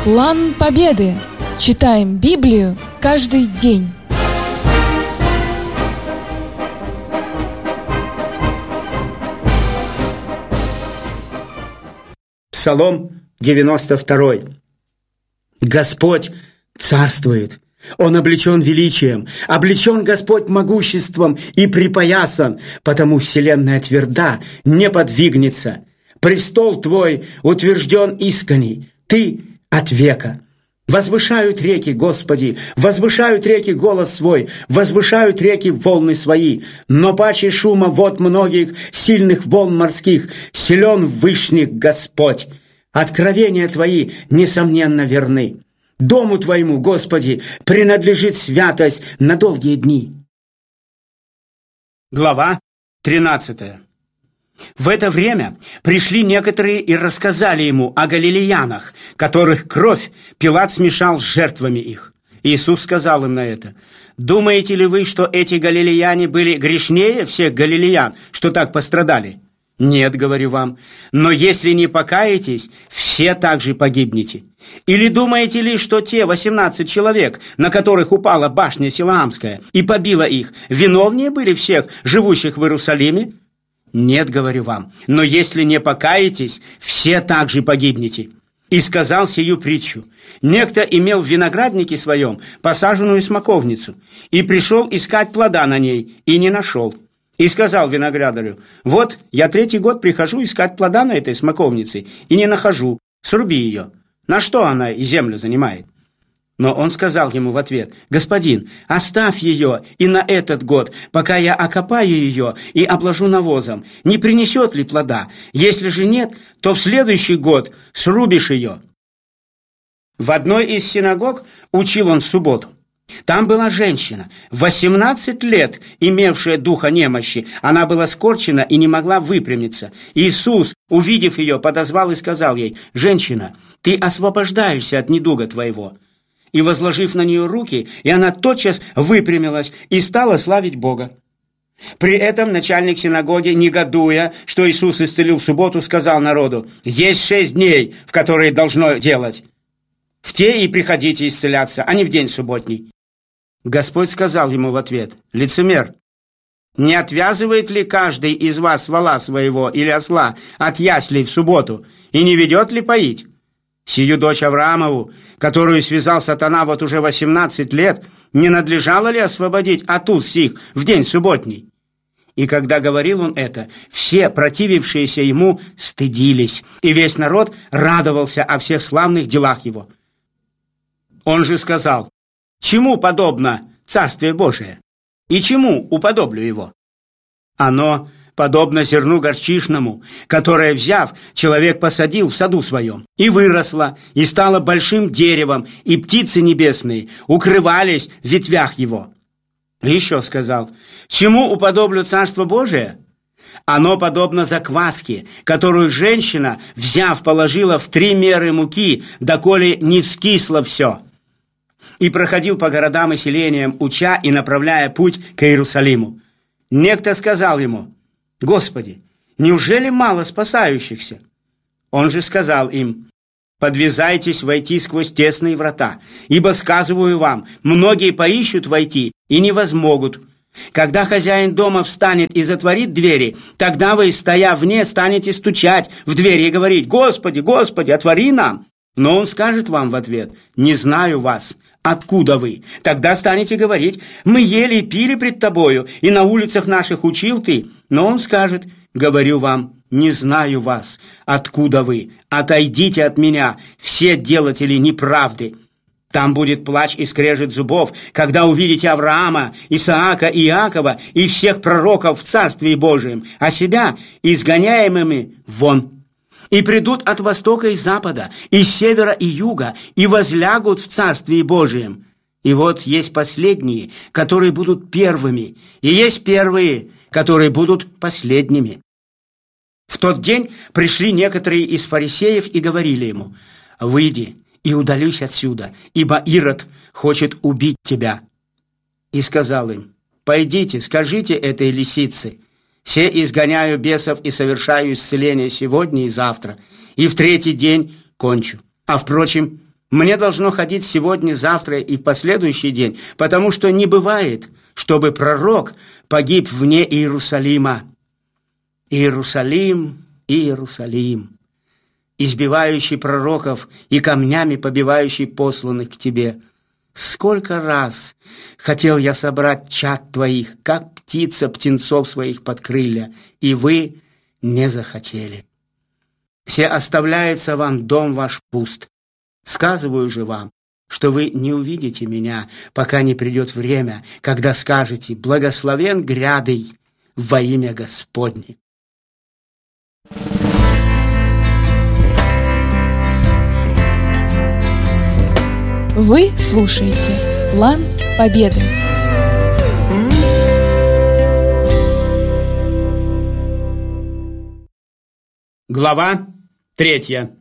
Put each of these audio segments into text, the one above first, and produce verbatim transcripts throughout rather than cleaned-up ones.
План Победы. Читаем Библию каждый день. Псалом девяносто два. Господь царствует. Он облечен величием, облечен Господь могуществом и припоясан, потому вселенная тверда, не подвигнется. Престол Твой утвержден искренний, Ты от века. Возвышают реки, Господи, возвышают реки голос свой, возвышают реки волны свои. Но паче шума вод многих, сильных волн морских, силен вышних Господь. Откровения Твои, несомненно, верны. Дому Твоему, Господи, принадлежит святость на долгие дни. Глава тринадцатая. В это время пришли некоторые и рассказали ему о галилеянах, которых кровь Пилат смешал с жертвами их. Иисус сказал им на это: «Думаете ли вы, что эти галилеяне были грешнее всех галилеян, что так пострадали? Нет, говорю вам, но если не покаетесь, все также погибнете. Или думаете ли, что те восемнадцать человек, на которых упала башня Силаамская и побила их, виновнее были всех живущих в Иерусалиме? Нет, говорю вам, но если не покаетесь, все также погибнете». И сказал сию притчу: некто имел в винограднике своем посаженную смоковницу, и пришел искать плода на ней, и не нашел. И сказал виноградарю: вот я третий год прихожу искать плода на этой смоковнице, и не нахожу, сруби ее. На что она и землю занимает? Но он сказал ему в ответ: господин, оставь ее и на этот год, пока я окопаю ее и обложу навозом. Не принесет ли плода? Если же нет, то в следующий год срубишь ее. В одной из синагог учил он в субботу. Там была женщина, восемнадцать лет, имевшая духа немощи. Она была скорчена и не могла выпрямиться. Иисус, увидев ее, подозвал и сказал ей: женщина, ты освобождаешься от недуга твоего. И, возложив на нее руки, и она тотчас выпрямилась и стала славить Бога. При этом начальник синагоги, негодуя, что Иисус исцелил в субботу, сказал народу: есть шесть дней, в которые должно делать. В те и приходите исцеляться, а не в день субботний. Господь сказал ему в ответ: лицемер, не отвязывает ли каждый из вас вола своего или осла от яслей в субботу, и не ведет ли поить? Сию дочь Авраамову, которую связал сатана вот уже восемнадцать лет, не надлежало ли освободить от уз сих в день субботний? И когда говорил он это, все противившиеся ему стыдились, и весь народ радовался о всех славных делах его. Он же сказал: чему подобно Царствие Божие? И чему уподоблю его? Оно подобно зерну горчичному, которое, взяв, человек посадил в саду своем, и выросло, и стало большим деревом, и птицы небесные укрывались в ветвях его. И еще сказал: чему уподоблю Царство Божие? Оно подобно закваске, которую женщина, взяв, положила в три меры муки, доколе не вскисло все. И проходил по городам и селениям, уча и направляя путь к Иерусалиму. Некто сказал ему: Господи, неужели мало спасающихся? Он же сказал им: подвязайтесь войти сквозь тесные врата, ибо, сказываю вам, многие поищут войти и не возмогут. Когда хозяин дома встанет и затворит двери, тогда вы, стоя вне, станете стучать в двери и говорить: Господи, Господи, отвори нам. Но он скажет вам в ответ: не знаю вас. Откуда вы? Тогда станете говорить: мы ели и пили пред тобою, и на улицах наших учил ты. Но он скажет: говорю вам, не знаю вас. Откуда вы? Отойдите от меня, все делатели неправды. Там будет плач и скрежет зубов, когда увидите Авраама, Исаака и Иакова и всех пророков в Царстве Божием, а себя изгоняемыми вон. И придут от востока и запада, и севера и юга, и возлягут в Царстве Божием. И вот есть последние, которые будут первыми, и есть первые, которые будут последними. В тот день пришли некоторые из фарисеев и говорили ему: выйди и удались отсюда, ибо Ирод хочет убить тебя. И сказал им: пойдите, скажите этой лисице: се изгоняю бесов и совершаю исцеление сегодня и завтра, и в третий день кончу. А впрочем, Мне должно ходить сегодня, завтра и в последующий день, потому что не бывает, чтобы пророк погиб вне Иерусалима. Иерусалим, Иерусалим, избивающий пророков и камнями побивающий посланных к тебе. Сколько раз хотел я собрать чад твоих, как птица птенцов своих под крылья, и вы не захотели. Все оставляется вам дом ваш пуст. Сказываю же вам, что вы не увидите меня, пока не придет время, когда скажете: благословен грядый во имя Господне. Вы слушаете «План Победы». Глава третья.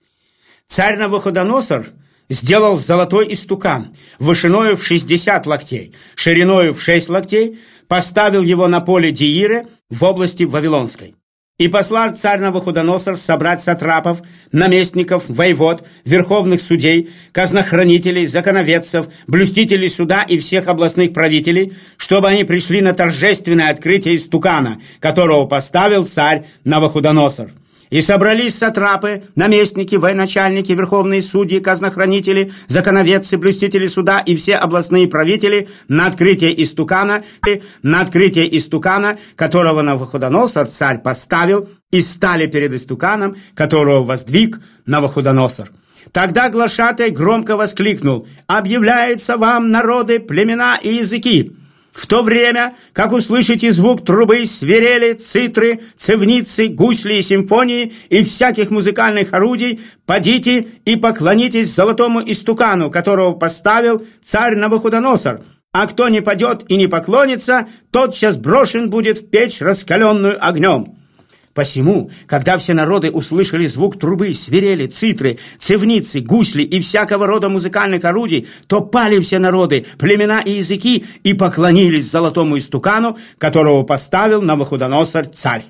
Царь Навуходоносор сделал золотой истукан, вышиною в шестьдесят локтей, шириною в шесть локтей, поставил его на поле Деире в области Вавилонской. И послал царь Навуходоносор собрать сатрапов, наместников, воевод, верховных судей, казнохранителей, законоведцев, блюстителей суда и всех областных правителей, чтобы они пришли на торжественное открытие истукана, которого поставил царь Навуходоносор. И собрались сатрапы, наместники, военачальники, верховные судьи, казнохранители, законоведцы, блюстители суда и все областные правители на открытие истукана, на открытие истукана, которого Навуходоносор царь поставил, и стали перед истуканом, которого воздвиг Навуходоносор. Тогда глашатай громко воскликнул: «Объявляется вам, народы, племена и языки! В то время, как услышите звук трубы, свирели, цитры, цевницы, гусли и симфонии и всяких музыкальных орудий, подите и поклонитесь золотому истукану, которого поставил царь Навуходоносор. А кто не падет и не поклонится, тотчас брошен будет в печь, раскаленную огнем». Посему, когда все народы услышали звук трубы, свирели, цитры, цевницы, гусли и всякого рода музыкальных орудий, то пали все народы, племена и языки, и поклонились золотому истукану, которого поставил Навуходоносор царь.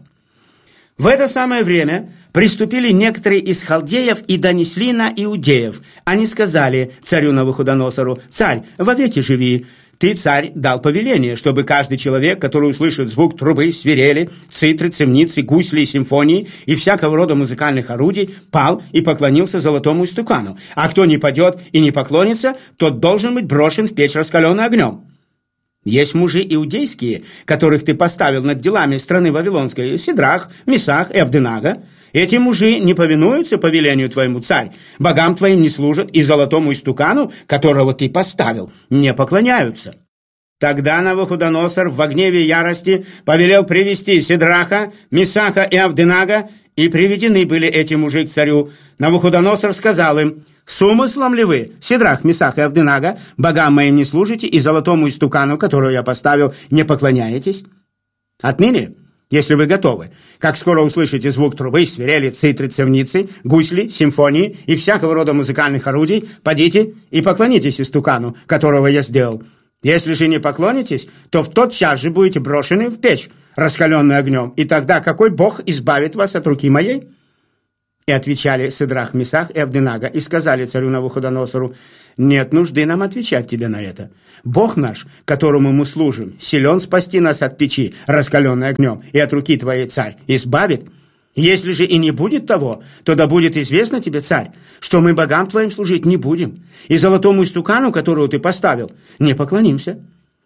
В это самое время приступили некоторые из халдеев и донесли на иудеев. Они сказали царю Навуходоносору: «Царь, вовеки живи! Ты, царь, дал повеление, чтобы каждый человек, который услышит звук трубы, свирели, цитры, цемницы, гусли и симфонии и всякого рода музыкальных орудий, пал и поклонился золотому истукану. А кто не падет и не поклонится, тот должен быть брошен в печь, раскаленную огнем». Есть мужи иудейские, которых ты поставил над делами страны Вавилонской: Сидрах, Месах и Авденага. Эти мужи не повинуются повелению твоему, царь, богам твоим не служат, и золотому истукану, которого ты поставил, не поклоняются. Тогда Навуходоносор в гневе и ярости повелел привести Сидраха, Месаха и Авденага, и приведены были эти мужи к царю. Навуходоносор сказал им: «С умыслом ли вы, Сидрах, Месах и Авденага, богам моим не служите, и золотому истукану, которого я поставил, не поклоняетесь? Отныне, если вы готовы, как скоро услышите звук трубы, свирели, цитры, цевницы, гусли, симфонии и всякого рода музыкальных орудий, подите и поклонитесь истукану, которого я сделал. Если же не поклонитесь, то в тот час же будете брошены в печь, раскаленную огнем, и тогда какой Бог избавит вас от руки моей?» И отвечали Сидрах, Месах и Авденага, и сказали царю Навуходоносору: «Нет нужды нам отвечать тебе на это. Бог наш, которому мы служим, силен спасти нас от печи, раскаленной огнем, и от руки твоей, царь, избавит. Если же и не будет того, то да будет известно тебе, царь, что мы богам твоим служить не будем, и золотому истукану, которого ты поставил, не поклонимся».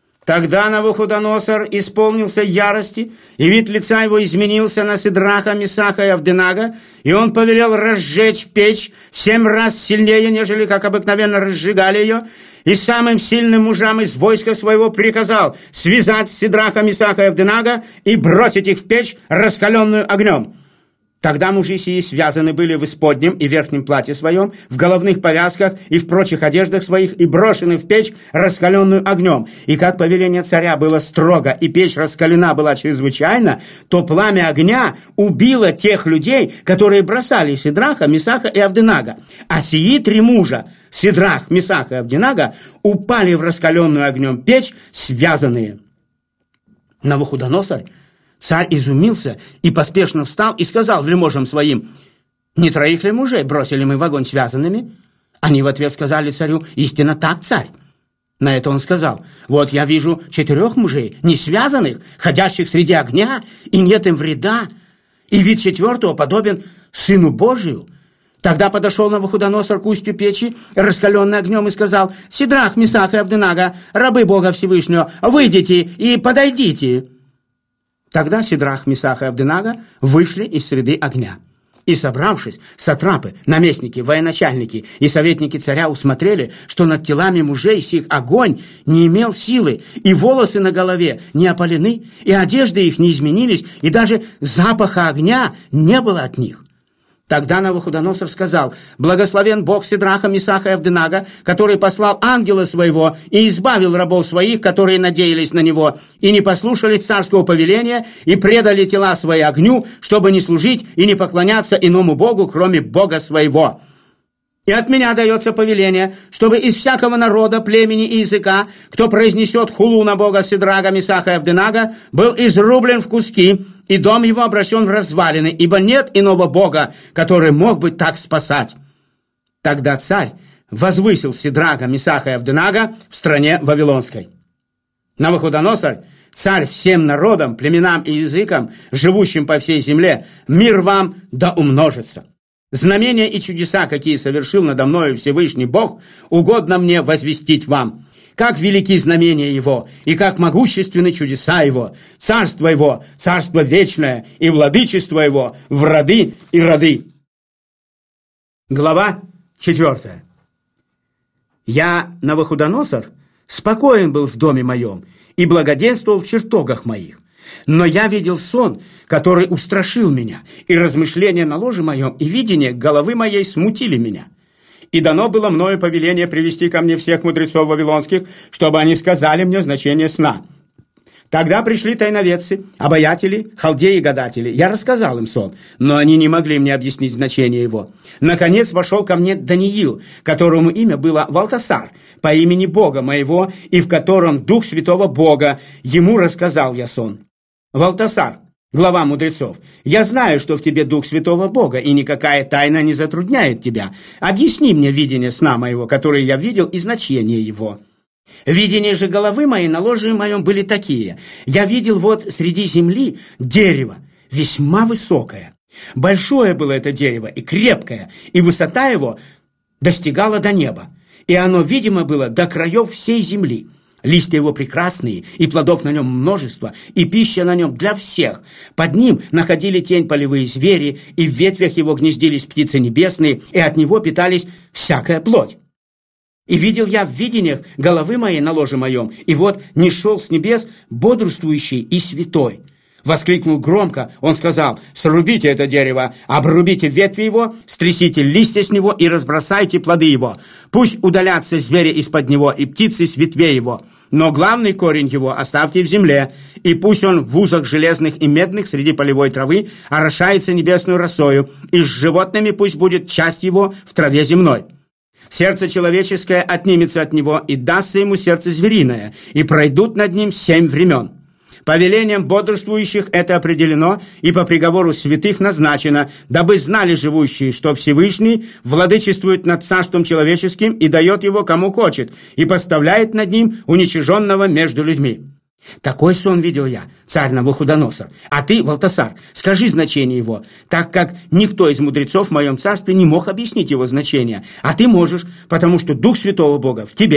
Тогда Навуходоносор исполнился ярости, и вид лица его изменился на Сидраха, Месаха и Авденага, и он повелел разжечь печь в семь раз сильнее, нежели как обыкновенно разжигали ее, и самым сильным мужам из войска своего приказал связать Сидраха, Месаха и Авденага и бросить их в печь, раскаленную огнем. Тогда мужи сии связаны были в исподнем и верхнем платье своем, в головных повязках и в прочих одеждах своих, и брошены в печь, раскаленную огнем. И как повеление царя было строго, и печь раскалена была чрезвычайно, то пламя огня убило тех людей, которые бросали Сидраха, Месаха и Авденага. А сии три мужа, Сидрах, Месах и Авденага, упали в раскаленную огнем печь, связанные. Навуходоносор, царь, изумился и поспешно встал и сказал вельможам своим: «Не троих ли мужей бросили мы в огонь связанными? Они в ответ сказали царю: «Истинно так, царь». На это он сказал: «Вот я вижу четырех мужей, не связанных, ходящих среди огня, и нет им вреда, и вид четвертого подобен Сыну Божию». Тогда подошел Навуходоносор к устью печи, раскаленный огнем, и сказал: «Сидрах, Месах и Авденага, рабы Бога Всевышнего, выйдите и подойдите». Тогда Сидрах, Месах и Авденага вышли из среды огня. И, собравшись, сатрапы, наместники, военачальники и советники царя усмотрели, что над телами мужей сих огонь не имел силы, и волосы на голове не опалены, и одежды их не изменились, и даже запаха огня не было от них. Тогда Навуходоносор сказал: «Благословен Бог Сидраха, Месаха и Авденага, который послал ангела своего и избавил рабов своих, которые надеялись на него, и не послушались царского повеления, и предали тела свои огню, чтобы не служить и не поклоняться иному Богу, кроме Бога своего. И от меня дается повеление, чтобы из всякого народа, племени и языка, кто произнесет хулу на Бога Сидрага, Месаха и Авденага, был изрублен в куски, и дом его обращен в развалины, ибо нет иного Бога, который мог бы так спасать». Тогда царь возвысил Сидрага, Месаха и Авденага в стране Вавилонской. Навуходоносор, царь всем народам, племенам и языкам, живущим по всей земле, мир вам да умножится. Знамения и чудеса, какие совершил надо мною Всевышний Бог, угодно мне возвестить вам. Как велики знамения Его, и как могущественны чудеса Его. Царство Его, царство вечное, и владычество Его в роды и роды. Глава четвертая. Я, Навуходоносор, спокоен был в доме моем и благоденствовал в чертогах моих. Но я видел сон, который устрашил меня, и размышления на ложе моем, и видение головы моей смутили меня. И дано было мною повеление привести ко мне всех мудрецов вавилонских, чтобы они сказали мне значение сна. Тогда пришли тайноведцы, обаятели, халдеи и гадатели. Я рассказал им сон, но они не могли мне объяснить значение его. Наконец вошел ко мне Даниил, которому имя было Валтасар, по имени Бога моего, и в котором Дух Святого Бога. Ему рассказал я сон. Валтасар, глава мудрецов, я знаю, что в тебе Дух Святого Бога, и никакая тайна не затрудняет тебя. Объясни мне видение сна моего, которое я видел, и значение его. Видения же головы моей на ложе моем были такие. Я видел вот среди земли дерево, весьма высокое. Большое было это дерево и крепкое, и высота его достигала до неба. И оно, видимо, было до краев всей земли. Листья его прекрасные, и плодов на нем множество, и пища на нем для всех. Под ним находили тень полевые звери, и в ветвях его гнездились птицы небесные, и от него питались всякая плоть. И видел я в видениях головы моей на ложе моем, и вот не шел с небес бодрствующий и святой. Воскликнул громко, он сказал: «Срубите это дерево, обрубите ветви его, стрясите листья с него и разбросайте плоды его. Пусть удалятся звери из-под него и птицы с ветвей его. Но главный корень его оставьте в земле, и пусть он в узах железных и медных среди полевой травы орошается небесную росою, и с животными пусть будет часть его в траве земной. Сердце человеческое отнимется от него, и дастся ему сердце звериное, и пройдут над ним семь времен. Повелением бодрствующих это определено, и по приговору святых назначено, дабы знали живущие, что Всевышний владычествует над царством человеческим и дает его кому хочет, и поставляет над ним уничиженного между людьми». Такой сон видел я, царь Навуходоносор. А ты, Валтасар, скажи значение его, так как никто из мудрецов в моем царстве не мог объяснить его значение. А ты можешь, потому что Дух Святого Бога в тебе.